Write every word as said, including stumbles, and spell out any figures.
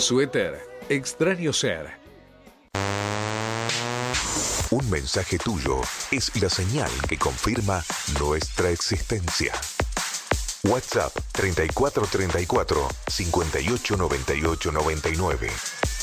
Suéter, extraño ser. Un mensaje tuyo es la señal que confirma nuestra existencia. WhatsApp treinta y cuatro treinta y cuatro, cincuenta y ocho noventa y ocho noventa y nueve.